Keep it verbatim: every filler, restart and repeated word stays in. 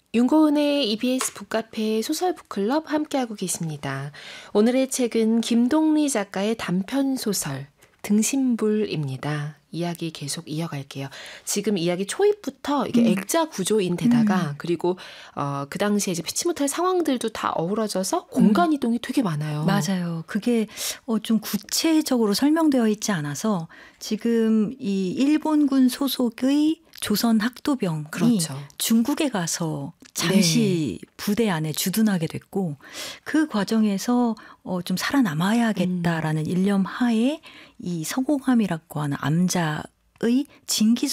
윤고은의 이비에스 북카페 소설 북클럽 함께하고 계십니다. 오늘의 책은 김동리 작가의 단편소설 등신불입니다. 이야기 계속 이어갈게요. 지금 이야기 초입부터 이게 음. 액자 구조인데다가 음. 그리고 어, 그 당시에 이제 피치 못할 상황들도 다 어우러져서 공간 이동이 되게 많아요. 맞아요. 그게 어, 좀 구체적으로 설명되어 있지 않아서 지금 이 일본군 소속의 조선 학도병이 그렇죠. 중국에 가서 잠시 네. 부대 안에 주둔하게 됐고 그 과정에서 어, 좀 살아남아야겠다라는 음. 일념 하에 이 서공함이라고 하는 암자의 진기